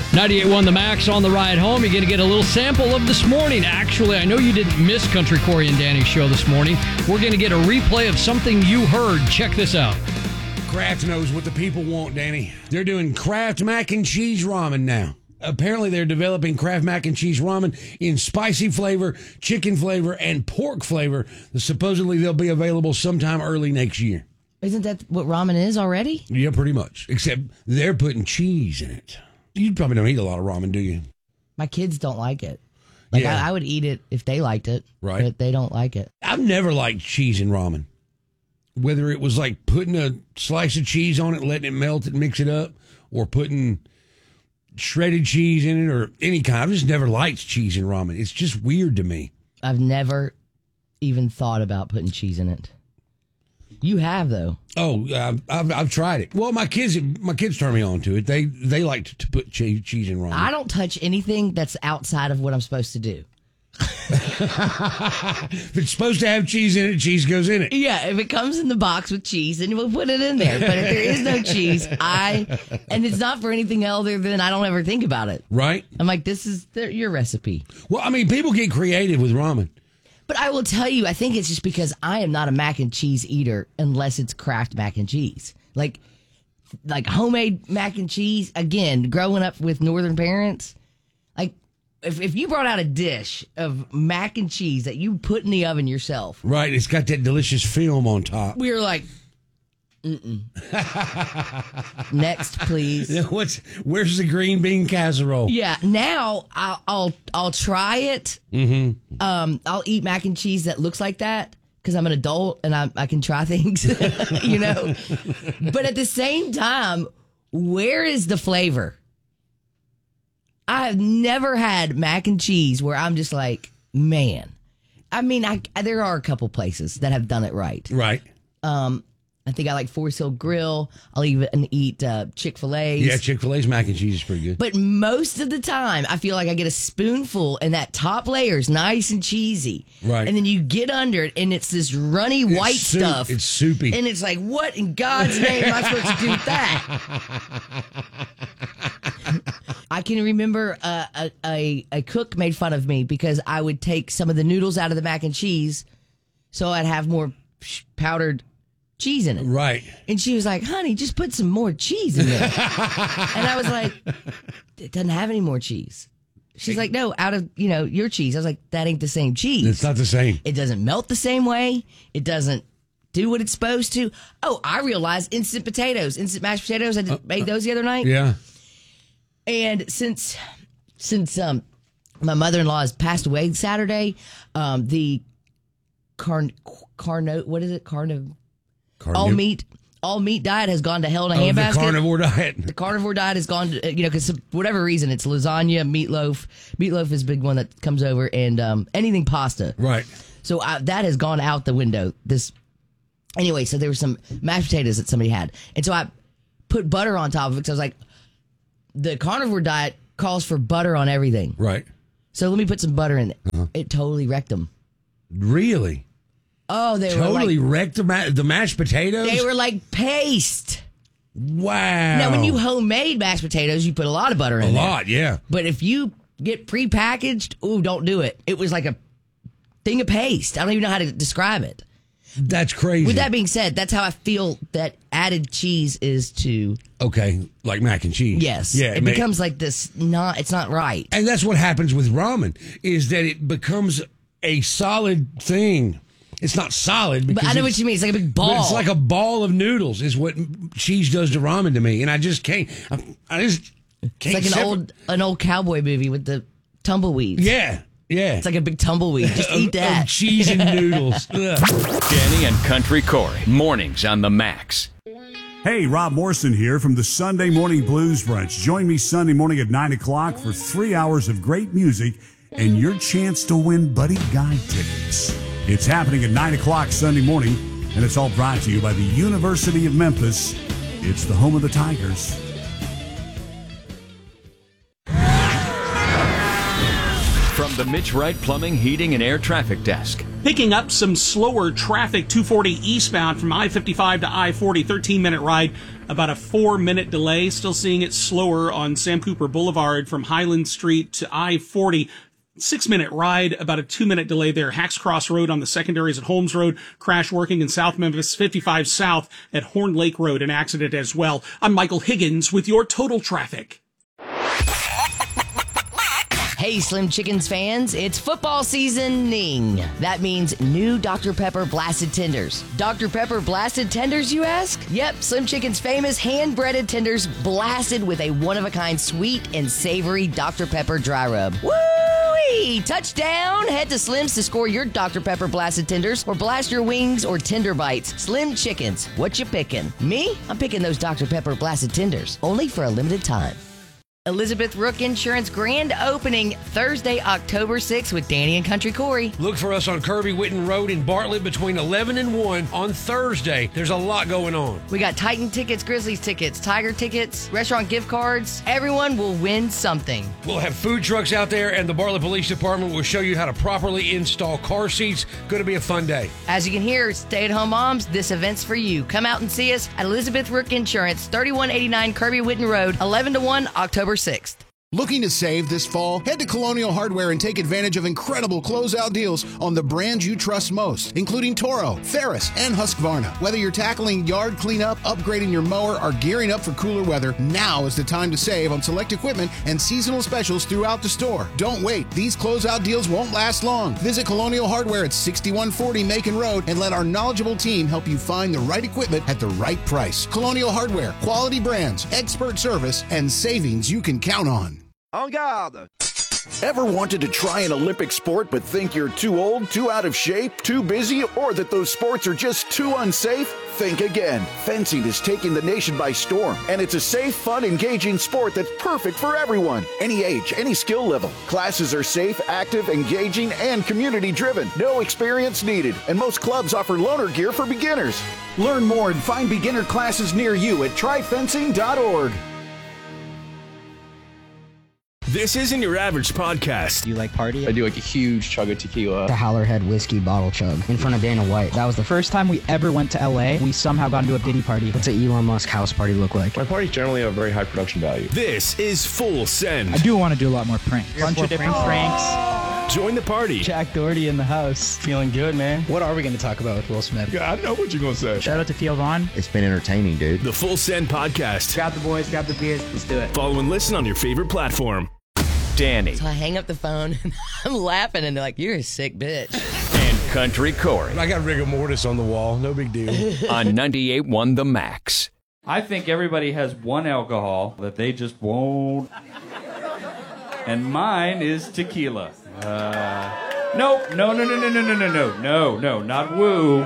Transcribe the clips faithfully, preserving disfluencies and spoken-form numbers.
ninety-eight point one The Max on the ride home. You're going to get a little sample of this morning. Actually, I know you didn't miss Country Corey and Danny's show this morning. We're going to get a replay of something you heard. Check this out. Kraft knows what the people want, Danny. They're doing Kraft mac and cheese ramen now. Apparently, they're developing Kraft mac and cheese ramen in spicy flavor, chicken flavor, and pork flavor. Supposedly, they'll be available sometime early next year. Isn't that what ramen is already? Yeah, pretty much. Except they're putting cheese in it. You probably don't eat a lot of ramen, do you? My kids don't like it. Like Yeah. I, I would eat it if they liked it, Right. but they don't like it. I've never liked cheese in ramen. Whether it was like putting a slice of cheese on it, letting it melt and mix it up, or putting shredded cheese in it, or any kind. I've just never liked cheese in ramen. It's just weird to me. I've never even thought about putting cheese in it. You have, though. Oh, uh, I've I've tried it. Well, my kids my kids turn me on to it. They they like to, to put cheese, cheese in ramen. I don't touch anything that's outside of what I'm supposed to do. If it's supposed to have cheese in it, cheese goes in it. Yeah, if it comes in the box with cheese, then we'll put it in there. But if there is no cheese, I, and it's not for anything other than I don't ever think about it. Right? I'm like, this is the, your recipe. Well, I mean, people get creative with ramen. But I will tell you, I think it's just because I am not a mac and cheese eater unless it's Kraft mac and cheese. Like, like homemade mac and cheese, again, growing up with Northern parents, like, if, if you brought out a dish of mac and cheese that you put in the oven yourself. Right, it's got that delicious film on top. We were like, mm-mm. Next, please. What's where's the green bean casserole? Yeah, now I'll I'll, I'll try it. Mm-hmm. Um, I'll eat mac and cheese that looks like that because I'm an adult and I I can try things, you know. But at the same time, where is the flavor? I have never had mac and cheese where I'm just like, man. I mean, I there are a couple places that have done it right. Right. Um. I think I like Forest Hill Grill. I'll even eat uh, Chick-fil-A's. Yeah, Chick-fil-A's mac and cheese is pretty good. But most of the time, I feel like I get a spoonful and that top layer is nice and cheesy. Right. And then you get under it and it's this runny It's white soup. stuff. It's soupy. And it's like, what in God's name am I supposed to do with that? I can remember uh, a, a, a cook made fun of me because I would take some of the noodles out of the mac and cheese so I'd have more powdered cheese in it. Right. And she was like, honey, just put some more cheese in there. And I was like, it doesn't have any more cheese. She's like, no, out of, you know, your cheese. I was like, that ain't the same cheese. It's not the same. It doesn't melt the same way. It doesn't do what it's supposed to. Oh, I realized instant potatoes, instant mashed potatoes. I did, made those the other night. Yeah. And since, since um, my mother-in-law has passed away Saturday, um, the carn, carno, what is it? Carno, Carniv- all meat, all meat diet has gone to hell in a oh, handbasket. the carnivore diet. The carnivore diet has gone to, you know, because for whatever reason, it's lasagna, meatloaf. Meatloaf is a big one that comes over, and um, anything pasta. Right. So I, that has gone out the window. This Anyway, so there were some mashed potatoes that somebody had. And so I put butter on top of it because I was like, the carnivore diet calls for butter on everything. Right. So let me put some butter in it. Uh-huh. It totally wrecked them. Really? Oh, they totally were like, wrecked the, ma- the mashed potatoes? They were like paste. Wow. Now, when you homemade mashed potatoes, you put a lot of butter in A there. lot, yeah. But if you get prepackaged, ooh, don't do it. It was like a thing of paste. I don't even know how to describe it. That's crazy. With that being said, that's how I feel that added cheese is to... Okay, like mac and cheese. Yes. Yeah, it ma- becomes like this, not, it's not right. And that's what happens with ramen, is that it becomes a solid thing. It's not solid. But I know it's- what you mean. It's like a big ball. But it's like a ball of noodles is what cheese does to ramen to me. And I just can't, I, I just can't. It's like an separ- old, an old cowboy movie with the tumbleweeds. Yeah, yeah. It's like a big tumbleweed. Just eat Of- that. Of cheese and noodles. Ugh. Danny and Country Corey. Mornings on the Max. Hey, Rob Morrison here from the Sunday Morning Blues Brunch. Join me Sunday morning at nine o'clock for three hours of great music and your chance to win Buddy Guy tickets. It's happening at nine o'clock Sunday morning, and it's all brought to you by the University of Memphis. It's the home of the Tigers. From the Mitch Wright Plumbing, Heating, and Air Traffic Desk. Picking up some slower traffic, two forty eastbound from I fifty-five to I forty, thirteen minute ride about a four-minute delay. Still seeing it slower on Sam Cooper Boulevard from Highland Street to I forty. Six-minute ride, about a two-minute delay there. Hacks Cross Road on the secondaries at Holmes Road. Crash working in South Memphis. fifty-five South at Horn Lake Road. An accident as well. I'm Michael Higgins with your Total Traffic. Hey, Slim Chickens fans, it's football seasoning. That means new Doctor Pepper Blasted Tenders. Doctor Pepper Blasted Tenders, you ask? Yep, Slim Chicken's famous hand-breaded tenders blasted with a one-of-a-kind sweet and savory Doctor Pepper dry rub. Woo-wee! Touchdown! Head to Slim's to score your Doctor Pepper Blasted Tenders or blast your wings or tender bites. Slim Chickens, what you picking? Me? I'm picking those Doctor Pepper Blasted Tenders, only for a limited time. Elizabeth Rook Insurance grand opening Thursday, October sixth with Danny and Country Corey. Look for us on Kirby Whitten Road in Bartlett between eleven and one on Thursday. There's a lot going on. We got Titan tickets, Grizzlies tickets, Tiger tickets, restaurant gift cards. Everyone will win something. We'll have food trucks out there, and the Bartlett Police Department will show you how to properly install car seats. Going to be a fun day. As you can hear, stay-at-home moms, this event's for you. Come out and see us at Elizabeth Rook Insurance, thirty-one eighty-nine Kirby Whitten Road, eleven to one, October sixth. Looking to save this fall? Head to Colonial Hardware and take advantage of incredible closeout deals on the brands you trust most, including Toro, Ferris, and Husqvarna. Whether you're tackling yard cleanup, upgrading your mower, or gearing up for cooler weather, now is the time to save on select equipment and seasonal specials throughout the store. Don't wait. These closeout deals won't last long. Visit Colonial Hardware at sixty-one forty Macon Road and let our knowledgeable team help you find the right equipment at the right price. Colonial Hardware, quality brands, expert service, and savings you can count on. En garde! Ever wanted to try an Olympic sport but think you're too old, too out of shape, too busy, or that those sports are just too unsafe? Think again. Fencing is taking the nation by storm, and it's a safe, fun, engaging sport that's perfect for everyone. Any age, any skill level. Classes are safe, active, engaging, and community-driven. No experience needed, and most clubs offer loaner gear for beginners. Learn more and find beginner classes near you at try fencing dot org. This isn't your average podcast. Do you like party? I do like a huge chug of tequila. The Howlerhead whiskey bottle chug in front of Dana White. That was the first time we ever went to L A. We somehow got into a Diddy party. What's an Elon Musk house party look like? My parties generally have very high production value. This is Full Send. I do want to do a lot more pranks. Bunch of different pranks. pranks. Join the party. Jack Doherty in the house. Feeling good, man. What are we going to talk about with Will Smith? Yeah, I know what you're going to say. Shout out to Theo Vaughn. It's been entertaining, dude. The Full Send podcast. Grab the boys, grab the beers. Let's do it. Follow and listen on your favorite platform. Danny. So I hang up the phone and I'm laughing and they're like, you're a sick bitch. And Country Corey. I got rigor mortis on the wall. No big deal. On ninety-eight point one The Max. I think everybody has one alcohol that they just won't. And mine is tequila. Uh, nope. No, no, no, no, no, no, no, no, no, no, not woo.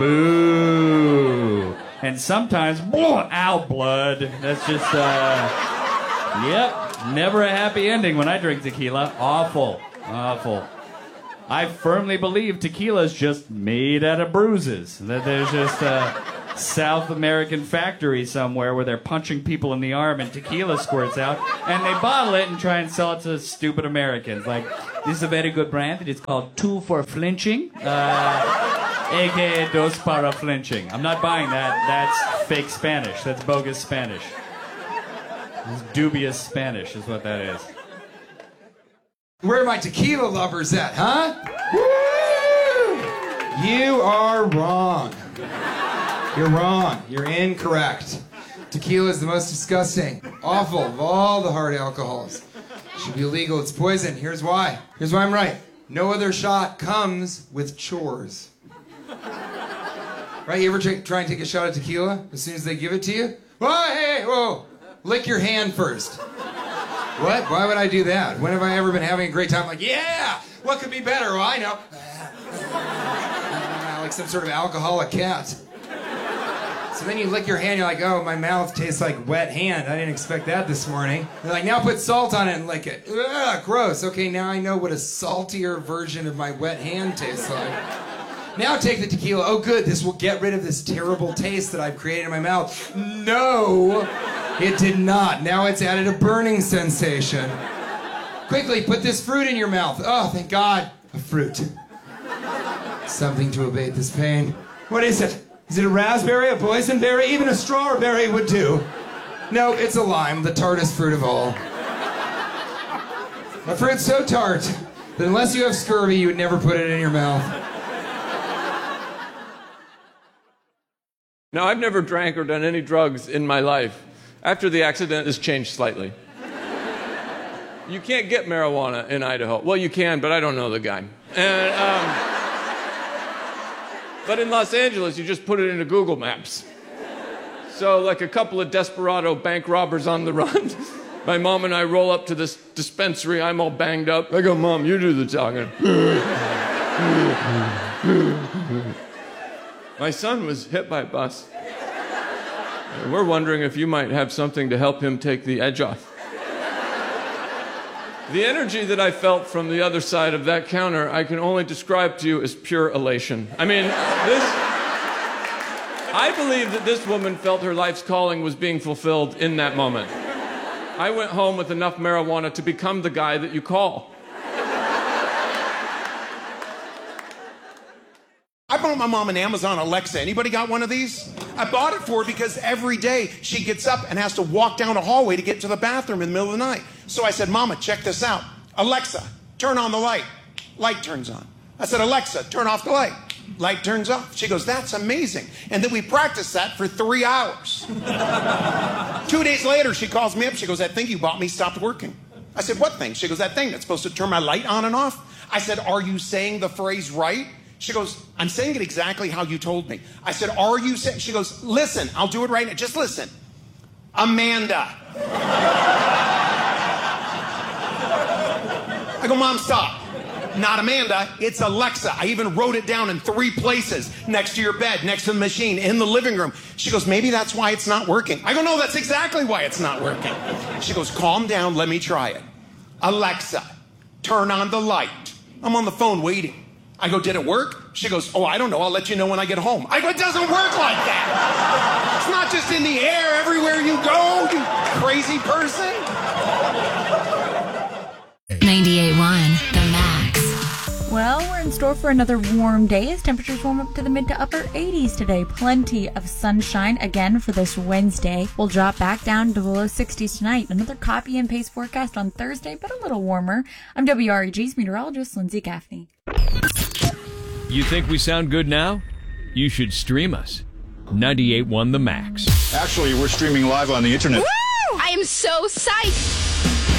Boo. And sometimes, ow, blood. That's just, uh, yep. Never a happy ending when I drink tequila. Awful. Awful. I firmly believe tequila is just made out of bruises. That there's just a South American factory somewhere where they're punching people in the arm and tequila squirts out, and they bottle it and try and sell it to stupid Americans. Like, this is a very good brand. It is called Two for Flinching, uh, a k a Dos para Flinching. I'm not buying that. That's fake Spanish. That's bogus Spanish. This dubious Spanish is what that is. Where are my tequila lovers at, huh? Woo! You are wrong. You're wrong. You're incorrect. Tequila is the most disgusting, awful of all the hard alcohols. It should be illegal. It's poison. Here's why. Here's why I'm right. No other shot comes with chores. Right? You ever t- try and take a shot of tequila as soon as they give it to you? Whoa, hey, whoa. Lick your hand first. What? Why would I do that? When have I ever been having a great time? Like, yeah, what could be better? Well, I know. Like some sort of alcoholic cat. So then you lick your hand, you're like, oh, my mouth tastes like wet hand. I didn't expect that this morning. They're like, now put salt on it and lick it. Ugh, gross. Okay, now I know what a saltier version of my wet hand tastes like. Now take the tequila. Oh, good, this will get rid of this terrible taste that I've created in my mouth. No, it did not. Now it's added a burning sensation. Quickly, put this fruit in your mouth. Oh, thank God, a fruit. Something to abate this pain. What is it? Is it a raspberry, a boysenberry? Even a strawberry would do. No, it's a lime, the tartest fruit of all. A fruit so tart that unless you have scurvy, you would never put it in your mouth. Now, I've never drank or done any drugs in my life. After the accident, it's changed slightly. You can't get marijuana in Idaho. Well, you can, but I don't know the guy. And, um, but in Los Angeles, you just put it into Google Maps. So, like a couple of desperado bank robbers on the run, my mom and I roll up to this dispensary. I'm all banged up. I go, Mom, you do the talking. My son was hit by a bus. And we're wondering if you might have something to help him take the edge off. The energy that I felt from the other side of that counter, I can only describe to you as pure elation. I mean, this... I believe that this woman felt her life's calling was being fulfilled in that moment. I went home with enough marijuana to become the guy that you call. I bought my mom an Amazon Alexa. Anybody got one of these? I bought it for her because every day she gets up and has to walk down a hallway to get to the bathroom in the middle of the night. So I said, Mama, check this out. Alexa, turn on the light. Light turns on. I said, Alexa, turn off the light. Light turns off. She goes, that's amazing. And then we practiced that for three hours. Two days later, she calls me up. She goes, that thing you bought me stopped working. I said, what thing? She goes, that thing that's supposed to turn my light on and off. I said, are you saying the phrase right? She goes, I'm saying it exactly how you told me. I said, are you saying? She goes, listen, I'll do it right now. Just listen. Amanda. I go, Mom, stop. Not Amanda, it's Alexa. I even wrote it down in three places. Next to your bed, next to the machine, in the living room. She goes, maybe that's why it's not working. I go, no, that's exactly why it's not working. She goes, calm down, let me try it. Alexa, turn on the light. I'm on the phone waiting. I go, did it work? She goes, oh, I don't know, I'll let you know when I get home. I go, it doesn't work like that. It's not just in the air everywhere you go, you crazy person. ninety-eight point one, The Max. Well, we're in store for another warm day as temperatures warm up to the mid to upper eighties today. Plenty of sunshine again for this Wednesday. We'll drop back down to below sixties tonight. Another copy and paste forecast on Thursday, but a little warmer. I'm W R E G's meteorologist Lindsay Gaffney. You think we sound good now? You should stream us. ninety-eight point one The Max. Actually, we're streaming live on the internet. Woo! I am so psyched.